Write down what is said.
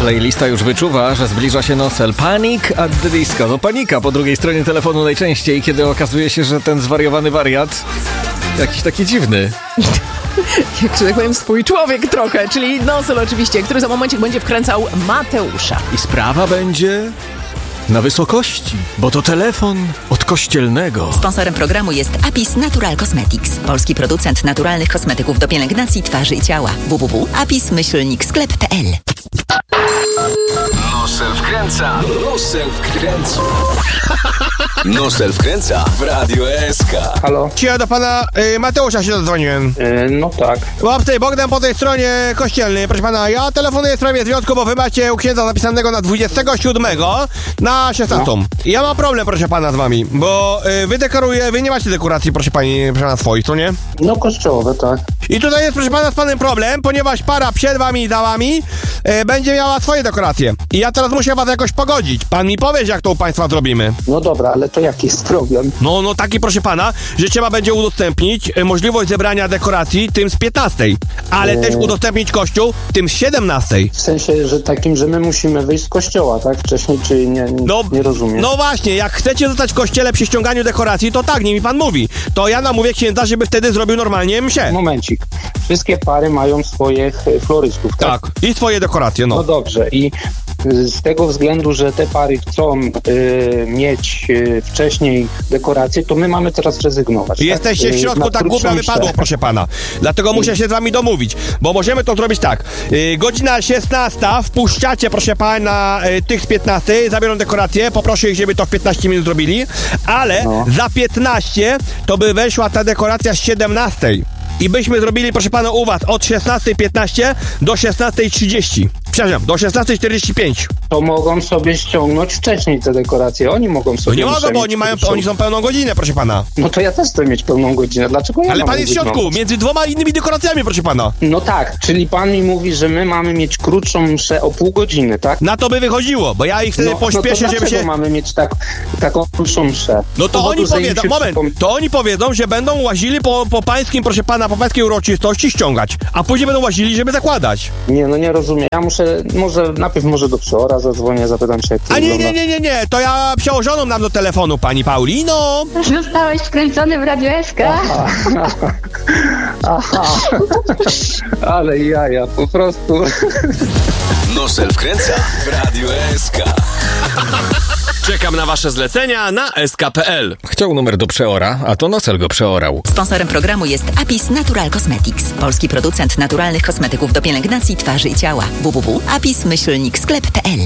Playlista już wyczuwa, że zbliża się Nosel. Panic at the Disco. No panika po drugiej stronie telefonu najczęściej, kiedy okazuje się, że ten zwariowany wariat jakiś taki dziwny. Jak że tak powiem, swój człowiek trochę, czyli Nosel oczywiście, który za momencik będzie wkręcał Mateusza. I sprawa będzie na wysokości, bo to telefon od kościelnego. Sponsorem programu jest Apis Natural Cosmetics, polski producent naturalnych kosmetyków do pielęgnacji twarzy i ciała. www.apis-sklep.pl. Nosel wkręca. Nosel wkręca. Nosel wkręca w Radio SK. Halo? Ja do pana Mateusza się zadzwoniłem. No tak. Łapcy, Bogdan po tej stronie kościelnej. Proszę pana, ja telefonuję w sprawie związku, bo wy macie u księdza zapisanego na 27 na 16. No. Ja mam problem, proszę pana, z wami, bo wy nie macie dekoracji, proszę pani, na swoich, co nie? No kościołowe, tak. I tutaj jest, proszę pana, z panem problem, ponieważ para przed wami i za wami będzie miała swoje dekoracje. I ja teraz muszę was jakoś pogodzić. Pan mi powie, jak to u państwa zrobimy. No dobra, ale to jaki jest problem? No taki, proszę pana, że trzeba będzie udostępnić możliwość zebrania dekoracji tym z 15, ale też udostępnić kościół tym z 17. W sensie, że takim, że my musimy wyjść z kościoła, tak? Wcześniej, czy nie rozumiem? No właśnie, jak chcecie zostać w kościele przy ściąganiu dekoracji, to tak, nie mi pan mówi. To ja namówię księdza, żeby wtedy zrobił normalnie mszę. Momencik. Wszystkie pary mają swoich florystów, tak? Tak, i swoje dekoracje, No dobrze, i z tego względu, że te pary chcą mieć wcześniej dekoracje, to my mamy teraz rezygnować. Jesteście w środku, tak głupio wypadło, proszę pana. Dlatego muszę się z wami domówić, bo możemy to zrobić tak. Godzina 16, wpuszczacie, proszę pana, tych z 15, zabiorą dekoracje, poproszę ich, żeby to w 15 minut zrobili, ale za 15 to by weszła ta dekoracja z 17. I byśmy zrobili, proszę pana, u was od 16:15 do 16:30. Przepraszam, do 16:45. To mogą sobie ściągnąć wcześniej te dekoracje. Oni mogą sobie... No nie mogą, bo oni są pełną godzinę, proszę pana. No to ja też chcę mieć pełną godzinę. Dlaczego ja Ale mam pan jest w środku, między dwoma innymi dekoracjami, proszę pana. No tak, czyli pan mi mówi, że my mamy mieć krótszą mszę o pół godziny, tak? Na to by wychodziło, bo ja ich wtedy pośpieszę, żeby się... mamy mieć taką krótszą mszę? No to oni powiedzą, to oni powiedzą, że będą łazili po pańskim, proszę pana, po pańskiej uroczystości ściągać, a później będą łazili, żeby zakładać. Nie, no nie rozumiem. Ja muszę, najpierw do przeora zadzwonię, zapytam się, jak to wygląda. Nie, to ja przełożoną dam do telefonu, pani Paulino. Zostałeś wkręcony w Radio SK. Aha. Ale jaja, po prostu. Nosel wkręca w Radio SK. Czekam na wasze zlecenia na sk.pl. Chciał numer do przeora, a to Nosel go przeorał. Sponsorem programu jest Apis Natural Cosmetics, polski producent naturalnych kosmetyków do pielęgnacji twarzy i ciała. www.apis-sklep.pl.